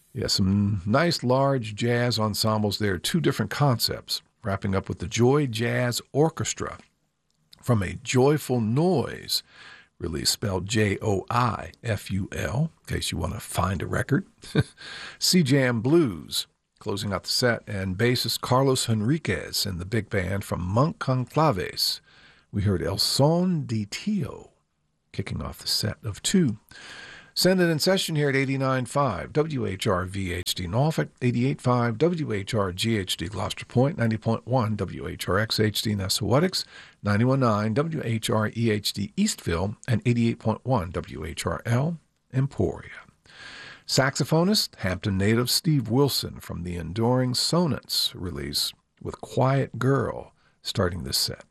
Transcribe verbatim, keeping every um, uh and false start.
Yeah, some nice large jazz ensembles there, two different concepts, wrapping up with the Joy Jazz Orchestra from A Joyful Noise, really spelled J O I F U L, in case you want to find a record. C-Jam Blues, closing out the set, and bassist Carlos Henriquez and the big band from Monk Conclaves. We heard El Son de Tio, kicking off the set of two. Send it in session here at eighty-nine point five W H R V H D Norfolk, eighty-eight point five W H R G H D Gloucester Point, ninety point one W H R X H D Nessawatix, ninety-one point nine W H R E H D Eastville, and eighty-eight point one W H R L Emporia. Saxophonist, Hampton native Steve Wilson from the Enduring Sonnets release with Quiet Girl starting this set.